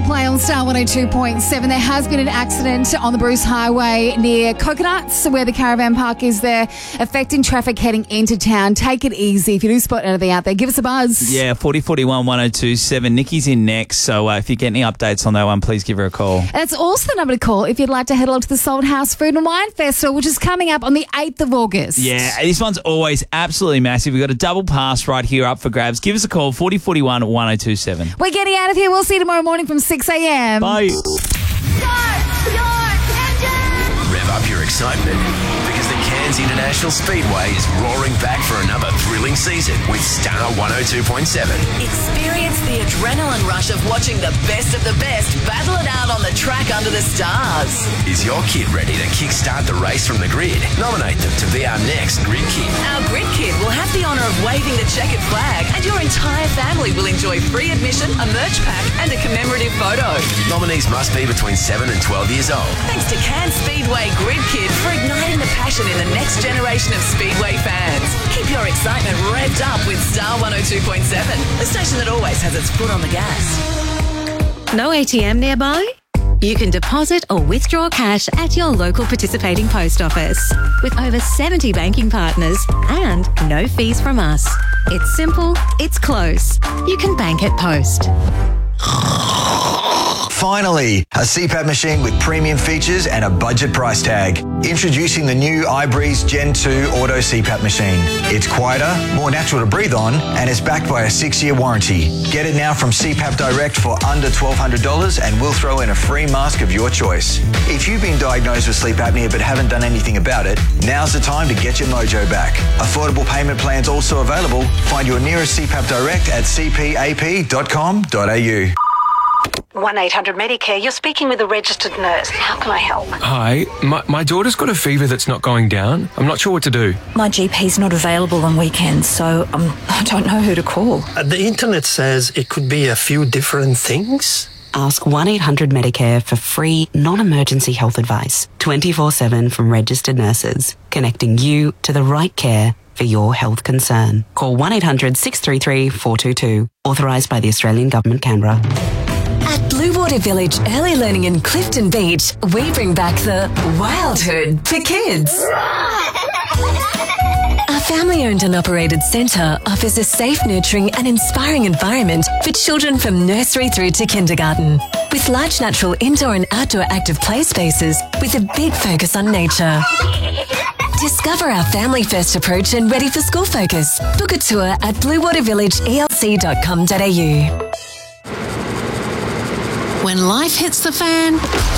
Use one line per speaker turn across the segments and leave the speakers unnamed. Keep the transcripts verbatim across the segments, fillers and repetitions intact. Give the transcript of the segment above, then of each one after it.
Play on Star one oh two point seven. There has been an accident on the Bruce Highway near Coconuts, where the caravan park is there, affecting traffic heading into town. Take it easy. If you do spot anything out there, give us a buzz.
Yeah, forty forty-one one oh two seven. Nikki's in next, so uh, if you get any updates on that one, please give her a call.
That's also the number to call if you'd like to head along to the Salt House Food and Wine Festival, which is coming up on the eighth of August.
Yeah, this one's always absolutely massive. We've got a double pass right here up for grabs. Give us a call, forty forty-one one oh two seven.
We're getting out of here. We'll see you tomorrow morning from six a.m.
Bye.
Start your engine! Rev up your excitement because the Cairns International Speedway is roaring back for another thrilling season with Star one oh two point seven.
Experience the adrenaline rush of watching the best of the best battle it out on the track under the stars.
Is your kid ready to kickstart the race from the grid? Nominate them to be our next Grid Kid.
Our Grid Kid will have the honour of waving the checkered flag, and your entire family will enjoy free admission, a merch pack and a commemorative photo.
Nominees must be between seven and twelve years old.
Thanks to Cairns Speedway Grid Kid for igniting the passion in the next generation of Speedway fans. Keep your excitement revved up with Star one oh two point seven, the station that always has its foot on the gas.
No A T M nearby? You can deposit or withdraw cash at your local participating post office with over seventy banking partners and no fees from us. It's simple, it's close. You can bank at Post.
Finally, a C PAP machine with premium features and a budget price tag. Introducing the new iBreeze Gen two Auto C PAP machine. It's quieter, more natural to breathe on, and is backed by a six-year warranty. Get it now from C PAP Direct for under twelve hundred dollars, and we'll throw in a free mask of your choice. If you've been diagnosed with sleep apnea but haven't done anything about it, now's the time to get your mojo back. Affordable payment plans also available. Find your nearest C PAP Direct at c p a p dot com dot a u.
one eight hundred Medicare, you're speaking with a registered nurse. How can I help?
Hi, my, my daughter's got a fever that's not going down. I'm not sure what to do.
My G P's not available on weekends, so um, I don't know who to call.
Uh, the internet says it could be a few different things.
Ask one eight hundred Medicare for free, non-emergency health advice, twenty-four seven from registered nurses, connecting you to the right care for your health concern. Call one eight hundred six three three four two two, authorised by the Australian Government, Canberra.
At Bluewater Village Early Learning in Clifton Beach, we bring back the wildhood for kids. Our family-owned and operated centre offers a safe, nurturing and inspiring environment for children from nursery through to kindergarten. With large natural indoor and outdoor active play spaces with a big focus on nature. Discover our family-first approach and ready for school focus. Book a tour at blue water village e l c dot com dot a u.
When life hits the fan,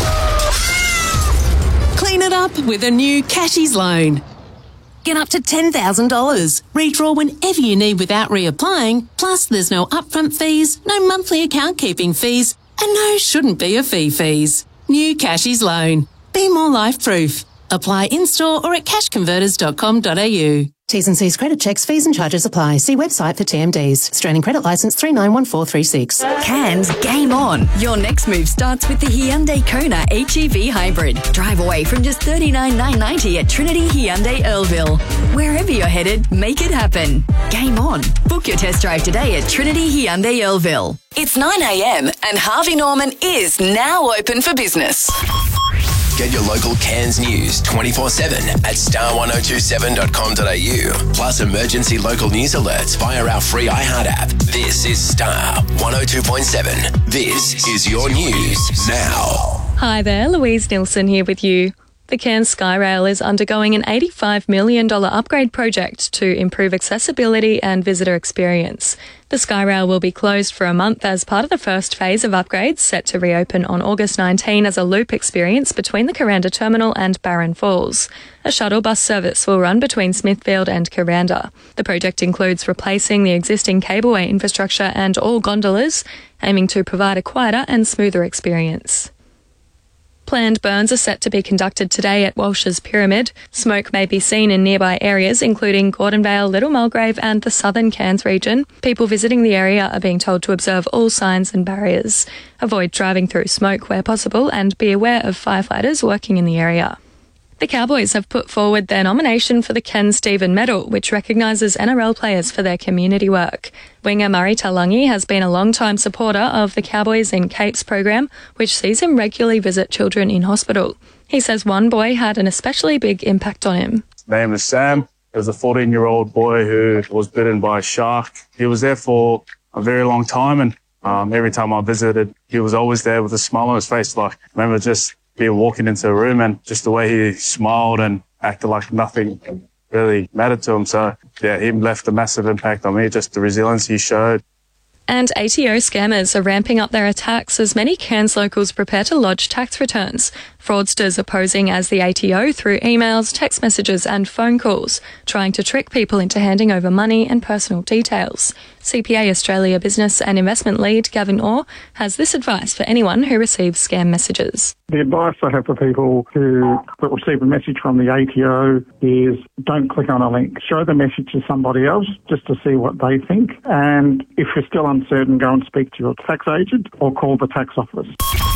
clean it up with a new Cashies loan. Get up to ten thousand dollars. Redraw whenever you need without reapplying. Plus, there's no upfront fees, no monthly account keeping fees, and no shouldn't be a fee fees. New Cashies loan. Be more life-proof. Apply in-store or at cash converters dot com dot a u.
T's and C's credit checks, fees and charges apply. See website for T M Ds. Australian Credit Licence three nine one four three six.
Cairns, game on. Your next move starts with the Hyundai Kona H E V Hybrid. Drive away from just thirty-nine thousand nine hundred ninety dollars at Trinity Hyundai Earlville. Wherever you're headed, make it happen. Game on. Book your test drive today at Trinity Hyundai Earlville.
It's nine a.m. and Harvey Norman is now open for business.
Get your local Cairns news twenty-four seven at star one oh two seven dot com dot a u. Plus emergency local news alerts via our free iHeart app. This is Star one oh two point seven. This is your news now.
Hi there, Louise Nilsson here with you. The Cairns SkyRail is undergoing an eighty-five million dollars upgrade project to improve accessibility and visitor experience. The SkyRail will be closed for a month as part of the first phase of upgrades, set to reopen on August nineteenth as a loop experience between the Kuranda Terminal and Barron Falls. A shuttle bus service will run between Smithfield and Kuranda. The project includes replacing the existing cableway infrastructure and all gondolas, aiming to provide a quieter and smoother experience. Planned burns are set to be conducted today at Walsh's Pyramid. Smoke may be seen in nearby areas, including Gordonvale, Little Mulgrave and the southern Cairns region. People visiting the area are being told to observe all signs and barriers. Avoid driving through smoke where possible and be aware of firefighters working in the area. The Cowboys have put forward their nomination for the Ken Stephen Medal, which recognises N R L players for their community work. Winger Murray Talangi has been a long-time supporter of the Cowboys in Capes program, which sees him regularly visit children in hospital. He says one boy had an especially big impact on him.
His name is Sam. He was a fourteen-year-old boy who was bitten by a shark. He was there for a very long time, and um, every time I visited, he was always there with a smile on his face. Like, I remember just being walking into a room and just the way he smiled and acted like nothing really mattered to him. So, yeah, he left a massive impact on me, just the resilience he showed.
And A T O scammers are ramping up their attacks as many Cairns locals prepare to lodge tax returns. Fraudsters are posing as the A T O through emails, text messages and phone calls, trying to trick people into handing over money and personal details. C P A Australia Business and Investment Lead Gavin Orr has this advice for anyone who receives scam messages.
The advice I have for people who receive a message from the A T O is don't click on a link. Show the message to somebody else just to see what they think. And if you're still uncertain, go and speak to your tax agent or call the tax office.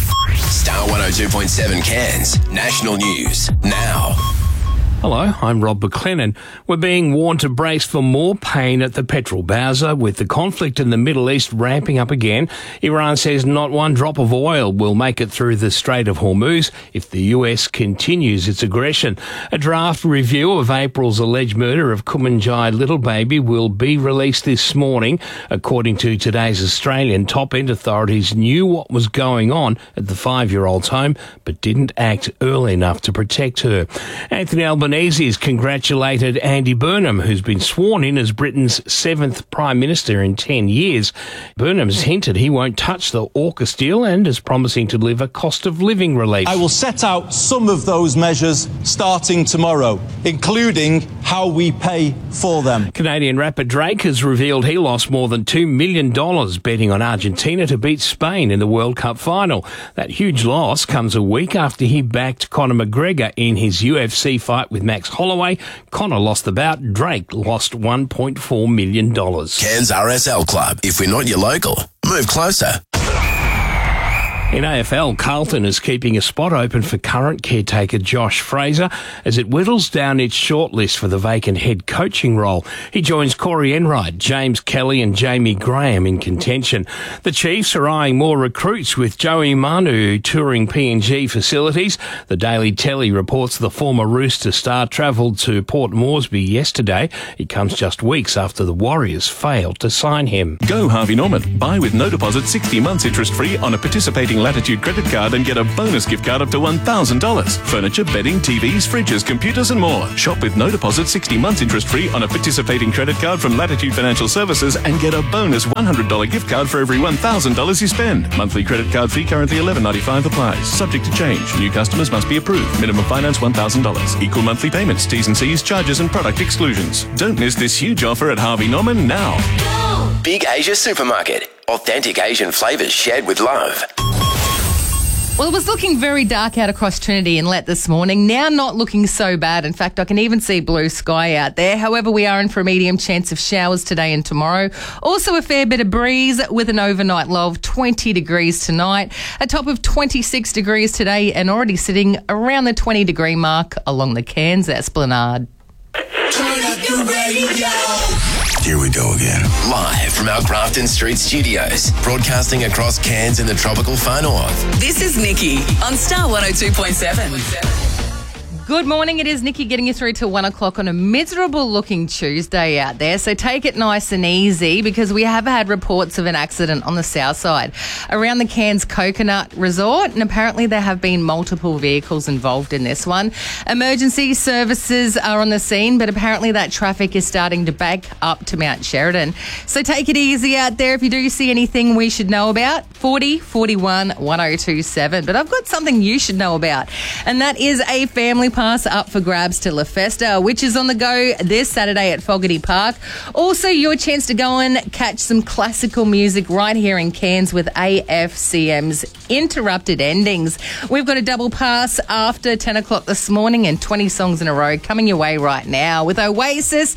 Star one oh two point seven Cairns National News now.
Hello, I'm Rob McLennan. We're being warned to brace for more pain at the petrol bowser with the conflict in the Middle East ramping up again. Iran says not one drop of oil will make it through the Strait of Hormuz if the U S continues its aggression. A draft review of April's alleged murder of Kumanjai Little Baby will be released this morning. According to today's Australian, top-end authorities knew what was going on at the five-year-old's home but didn't act early enough to protect her. Anthony Albanese has congratulated Andy Burnham, who's been sworn in as Britain's seventh Prime Minister in ten years. Burnham's hinted he won't touch the AUKUS deal and is promising to deliver cost of living relief.
I will set out some of those measures starting tomorrow, including how we pay for them.
Canadian rapper Drake has revealed he lost more than two million dollars betting on Argentina to beat Spain in the World Cup final. That huge loss comes a week after he backed Conor McGregor in his U F C fight with Max Holloway. Conor lost the bout. Drake lost one point four million dollars.
Cairns R S L Club. If we're not your local, move closer.
In A F L, Carlton is keeping a spot open for current caretaker Josh Fraser as it whittles down its shortlist for the vacant head coaching role. He joins Corey Enright, James Kelly and Jamie Graham in contention. The Chiefs are eyeing more recruits with Joey Manu touring P N G facilities. The Daily Telly reports the former Rooster star travelled to Port Moresby yesterday. It comes just weeks after the Warriors failed to sign him.
Go Harvey Norman. Buy with no deposit sixty months interest free on a participating Latitude credit card and get a bonus gift card up to one thousand dollars. Furniture, bedding, T Vs, fridges, computers and more. Shop with no deposit sixty months interest free on a participating credit card from Latitude Financial Services and get a bonus one hundred dollars gift card for every one thousand dollars you spend. Monthly credit card fee currently eleven ninety-five applies. Subject to change. New customers must be approved. Minimum finance one thousand dollars. Equal monthly payments. T's and C's, charges and product exclusions. Don't miss this huge offer at Harvey Norman now.
Big Asia Supermarket. Authentic Asian flavours shared with love.
Well, it was looking very dark out across Trinity Inlet this morning. Now not looking so bad. In fact, I can even see blue sky out there. However, we are in for a medium chance of showers today and tomorrow. Also a fair bit of breeze with an overnight low of twenty degrees tonight. A top of twenty-six degrees today and already sitting around the twenty degree mark along the Cairns Esplanade.
Turn up your radio. Here we go again. Live from our Grafton Street studios, broadcasting across Cairns and the tropical far north.
This is Nikki on Star one oh two point seven.
Good morning. It is Nikki getting you through to one o'clock on a miserable looking Tuesday out there. So take it nice and easy because we have had reports of an accident on the south side around the Cairns Coconut Resort, and apparently there have been multiple vehicles involved in this one. Emergency services are on the scene, but apparently that traffic is starting to back up to Mount Sheridan. So take it easy out there. If you do see anything we should know about, forty forty-one one oh two seven. But I've got something you should know about, and that is a family pass up for grabs to La Festa, which is on the go this Saturday at Fogarty Park. Also, your chance to go and catch some classical music right here in Cairns with A F C M's Interrupted Endings. We've got a double pass after ten o'clock this morning and twenty songs in a row coming your way right now with Oasis